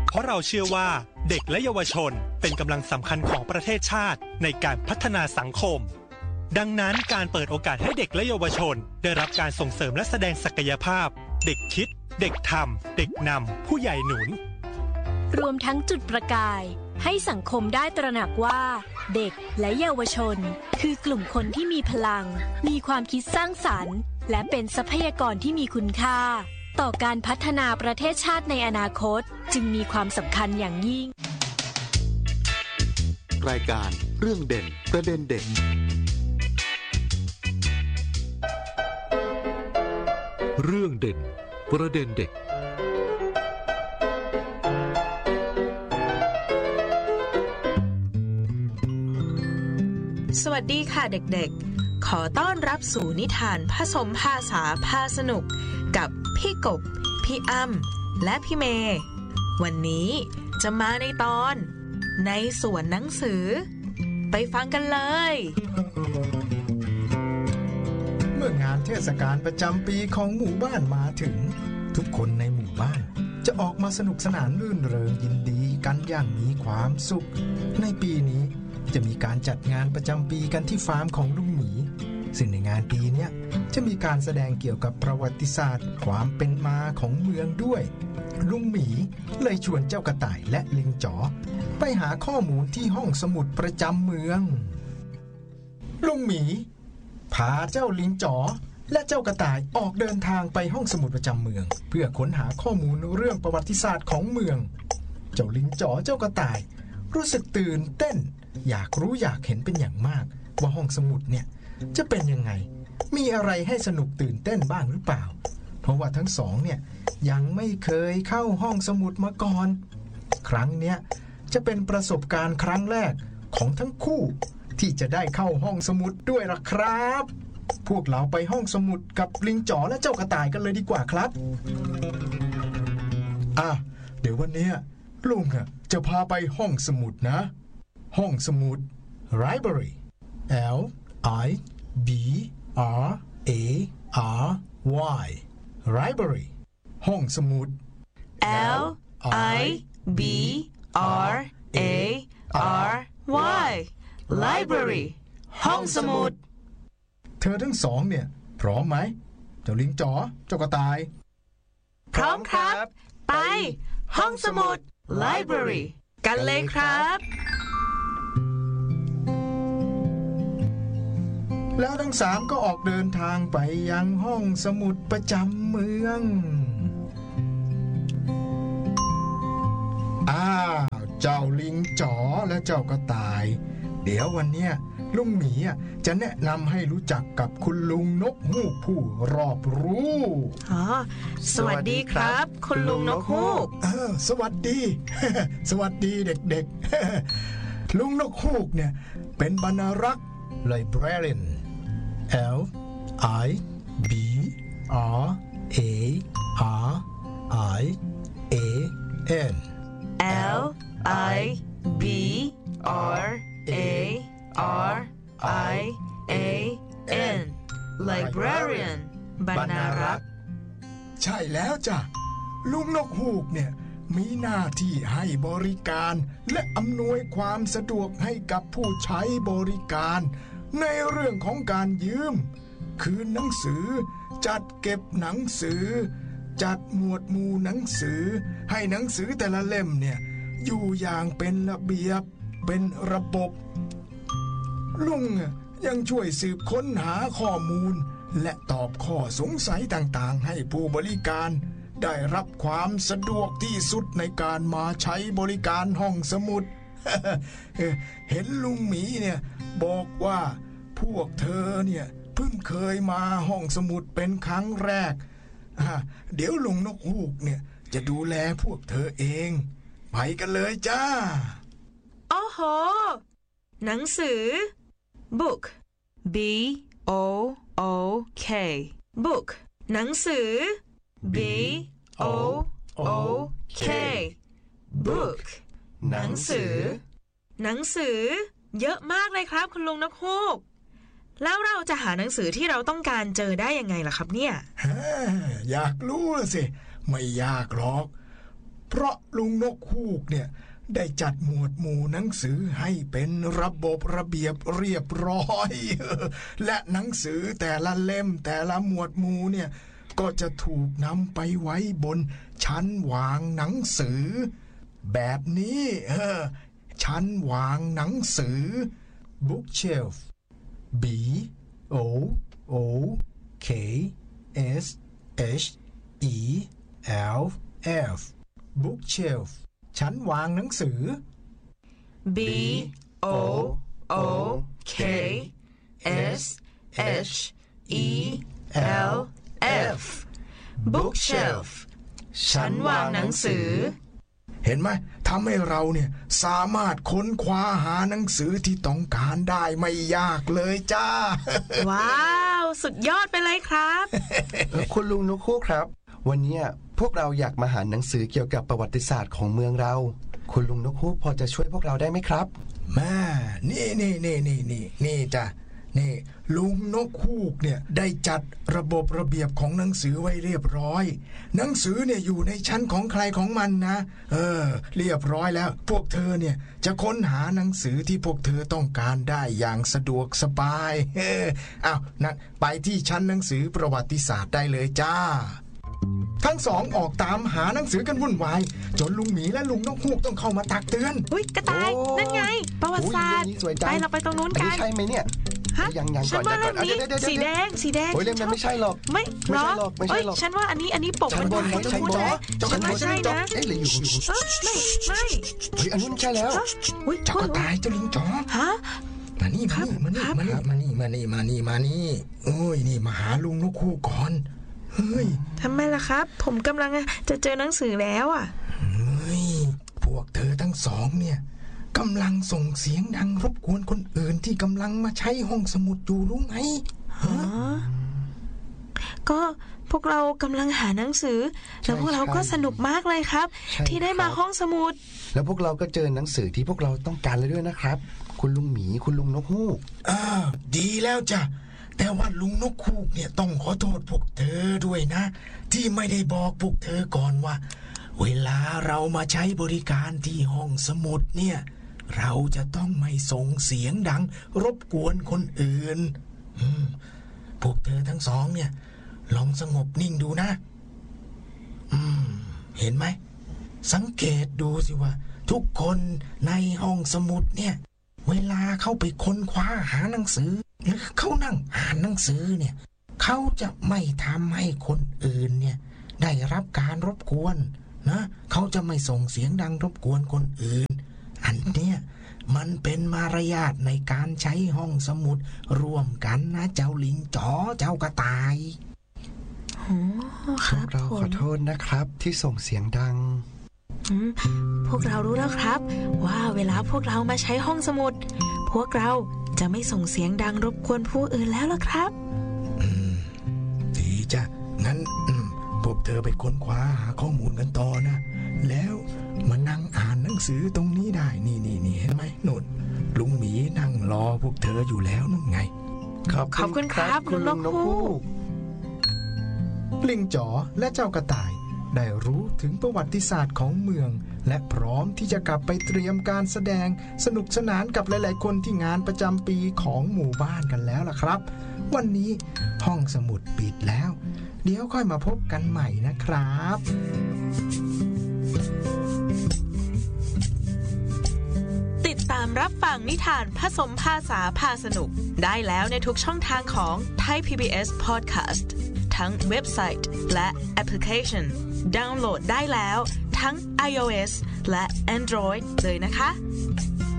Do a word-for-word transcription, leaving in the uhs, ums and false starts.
เพราะเราเชื่อว่าเด็กและเยาวชนเป็นกำลังสำคัญของประเทศชาติในการพัฒนาสังคมดังนั้นการเปิดโอกาสให้เด็กและเยาวชนได้รับการส่งเสริมและแสดงศักยภาพเด็กคิดเด็กทำเด็กนำผู้ใหญ่หนุนรวมทั้งจุดประกายให้สังคมได้ตระหนักว่าเด็กและเยาวชนคือกลุ่มคนที่มีพลังมีความคิดสร้างสรรค์และเป็นทรัพยากรที่มีคุณค่าต่อการพัฒนาประเทศชาติในอนาคตจึงมีความสำคัญอย่างยิ่งรายการเรื่องเด่นประเด็นเด่นเรื่องเด่นประเด็นเด็กสวัสดีค่ะเด็กๆขอต้อนรับสู่นิทานผสมภาษาพาสนุกกับพี่กบพี่อ้ำและพี่เมย์วันนี้จะมาในตอนในสวนหนังสือไปฟังกันเลยเมื่องานเทศกาลประจำปีของหมู่บ้านมาถึงทุกคนในหมู่บ้านจะออกมาสนุกสนานรื่นเริงยินดีกันอย่างมีความสุขในปีนี้จะมีการจัดงานประจำปีกันที่ฟาร์มของลุงหมีซึ่งในงานปีนี้จะมีการแสดงเกี่ยวกับประวัติศาสตร์ความเป็นมาของเมืองด้วยลุงหมีเลยชวนเจ้ากระต่ายและลิงจ๋อไปหาข้อมูลที่ห้องสมุดประจำเมืองลุงหมีพาเจ้าลิงจ๋อและเจ้ากระต่ายออกเดินทางไปห้องสมุดประจำเมืองเพื่อค้นหาข้อมูลเรื่องประวัติศาสตร์ของเมืองเจ้าลิงจ๋อเจ้ากระต่ายรู้สึกตื่นเต้นอยากรู้อยากเห็นเป็นอย่างมากว่าห้องสมุดเนี่ยจะเป็นยังไงมีอะไรให้สนุกตื่นเต้นบ้างหรือเปล่าเพราะว่าทั้งสองเนี่ยยังไม่เคยเข้าห้องสมุดมาก่อนครั้งเนี้ยจะเป็นประสบการณ์ครั้งแรกของทั้งคู่ที่จะได้เข้าห้องสมุดด้วยล่ะครับพวกเราไปห้องสมุดกับลิงจ๋อและเจ้ากระต่ายกันเลยดีกว่าครับอ่ะเดี๋ยววันนี้ลุงอ่ะจะพาไปห้องสมุดนะห้องสมุด library L I B R A R Y library ห้องสมุด L I B R A R Y library ห้องสมุดเธอทั้งสองเนี่ยพร้อมไหมเจ้าลิงจ๋อเจ้ากระต่ายพร้อมครับไปห้องสมุด library กันเลยครับแล้วทั้งสามก็ออกเดินทางไปยังห้องสมุดประจำเมืองอ้าวเจ้าลิงจ๋อและเจ้ากระต่ายเดี๋ยววันเนี้ยลุงหมีจะแนะนำให้รู้จักกับคุณลุงนกฮูกผู้รอบรู้อ๋อสวัสดีครับคุณลุงนกฮูกเออสวัสดี สวัสดีเด็กๆ ลุงนกฮูกเนี่ยเป็นบรรณารักษ์ librarian L I B R A R I A N L I B R A R I A N librarian บรรณารักษ์ใช่แล้วจ้ะลุงนกฮูกเนี่ยมีหน้าที่ให้บริการและอำนวยความสะดวกให้กับผู้ใช้บริการในเรื่องของการยืมคืนหนังสือจัดเก็บหนังสือจัดหมวดหมู่หนังสือให้หนังสือแต่ละเล่มเนี่ยอยู่อย่างเป็นระเบียบเป็นระบบลุงยังช่วยสืบค้นหาข้อมูลและตอบข้อสงสัยต่างๆให้ผู้บริการได้รับความสะดวกที่สุดในการมาใช้บริการห้องสมุด เห็นลุงหมีเนี่ยบอกว่าพวกเธอเนี่ยเพิ่งเคยมาห้องสมุดเป็นครั้งแรกเดี๋ยวลุงนกฮูกเนี่ยจะดูแลพวกเธอเองไปกันเลยจ้าโอ้โหหนังสือ book B O O K book หนังสือ B O O K book หนังสือหนังสือเยอะมากเลยครับคุณลุงนกฮูกแล้วเราจะหาหนังสือที่เราต้องการเจอได้ยังไงล่ะครับเนี่ยอยากรู้สิไม่ยากหรอกเพราะลุงนกฮูกเนี่ยได้จัดหมวดหมู่หนังสือให้เป็นระบบระเบียบเรียบร้อยและหนังสือแต่ละเล่มแต่ละหมวดหมู่เนี่ยก็จะถูกนำไปไว้บนชั้นวางหนังสือแบบนี้เออชั้นวางหนังสือ bookshelf B O O K S H E L F bookshelf ชั้นวางหนังสือ B O O K S H E L F bookshelf ชั้นวางหนังสือเห็นไหมทำให้เราเนี่ยสามารถค้นคว้าหาหนังสือที่ต้องการได้ไม่ยากเลยจ้าว้าวสุดยอดไปเลยครับคุณลุงนกฮูกครับวันนี้พวกเราอยากมาหาหนังสือเกี่ยวกับประวัติศาสตร์ของเมืองเราคุณลุงนกฮูกพอจะช่วยพวกเราได้ไหมครับแม่นี่นี่นี่นี่นี่นี่จ้ะนี่ลุงนกฮูกเนี่ยได้จัดระบบระเบียบของหนังสือไว้เรียบร้อยหนังสือเนี่ยอยู่ในชั้นของใครของมันนะเออเรียบร้อยแล้วพวกเธอเนี่ยจะค้นหาหนังสือที่พวกเธอต้องการได้อย่างสะดวกสบายเอออ้าวนั่นไปที่ชั้นหนังสือประวัติศาสตร์ได้เลยจ้าทั้งสองออกตามหาหนังสือกันวุ่นวายจนลุงหมีและลุงนกฮูกต้องเข้ามาตักเตือนอุ๊ยกระต่ายนั่นไงประวัติศาสตร์ไปเราไปตรงนู้นกันใช่ไหมเนี่ยยังยังก่อนก่อนสีแดงสีแดงโอ้ยเล่มนั้นไม่ใช่หรอกไม่ไม่ใช่หรอกไม่ใช่หรอกฉันว่าอันนี้อันนี้ปกมันอยู่ตรงนู้นนะฉันว่าใช่นะเอ๊ะหรืออยู่ไม่ไม่เฮ้ยอันนู้นใช่แล้วอุ๊ยจักรตายเจ้าลิงจ๋อฮะมานี่มานี่มานี่มานี่มานี่มานี่มานี่มานี่โอ้ยนี่มาหาลุงนกฮูกก่อนเฮ้ยทำไมล่ะครับผมกำลังจะเจอหนังสือแล้วอ่ะเฮ้ยพวกเธอทั้งสองเนี่ยกำลังส่งเสียงดังรบกวนคนอื่นที่กำลังมาใช้ห้องสมุดอยู่รู้ไหมฮะก็พวกเรากำลังหาหนังสือแล้วพวกเราก็สนุกมากเลยครับที่ได้มาห้องสมุดแล้วพวกเราก็เจอหนังสือที่พวกเราต้องการเลยด้วยนะครับคุณลุงหมีคุณลุงนกฮูกอ้าวดีแล้วจ้ะแต่ว่าลุงนกฮูกเนี่ยต้องขอโทษพวกเธอด้วยนะที่ไม่ได้บอกพวกเธอก่อนว่าเวลาเรามาใช้บริการที่ห้องสมุดเนี่ยเราจะต้องไม่ส่งเสียงดังรบกวนคนอื่นพวกเธอทั้งสองเนี่ยลองสงบนิ่งดูนะอืมเห็นไหมสังเกตดูสิว่าทุกคนในห้องสมุดเนี่ยเวลาเข้าไปค้นคว้าหาหนังสือหรือเขานั่งอ่านหนังสือเนี่ยเขาจะไม่ทำให้คนอื่นเนี่ยได้รับการรบกวนนะเขาจะไม่ส่งเสียงดังรบกวนคนอื่นอันเนี้ยมันเป็นมารยาทในการใช้ห้องสมุดร่วมกันนะเจ้าลิงจ๋อเจ้ากระต่ายโอ้ครับเราขอโทษนะครับที่ส่งเสียงดังพวกเรารู้แล้วครับว่าเวลาพวกเรามาใช้ห้องสมุดพวกเราจะไม่ส่งเสียงดังรบกวนผู้อื่นแล้วล่ะครับอืมดีจ้ะงั้นพวกเธอไปค้นคว้าหาข้อมูลกันต่อนะแล้วมานั่งอ่านหนังสือตรงนี้ได้นี่นี่นี่เห็นไหมนุ่นลุงหมีนั่งรอพวกเธออยู่แล้วนู่นไงขอบคุณครับคุณนกฮูกลิงจ๋อและเจ้ากระต่ายได้รู้ถึงประวัติศาสตร์ของเมืองและพร้อมที่จะกลับไปเตรียมการแสดงสนุกสนานกับหลายๆคนที่งานประจำปีของหมู่บ้านกันแล้วล่ะครับวันนี้ห้องสมุดปิดแล้วเดี๋ยวค่อยมาพบกันใหม่นะครับติดตามรับฟังนิทานผสมภาษาพาสนุกได้แล้วในทุกช่องทางของ Thai พี บี เอส Podcast ทั้งเว็บไซต์และแอปพลิเคชันดาวน์โหลดได้แล้วทั้ง iOS และ Android เลยนะคะ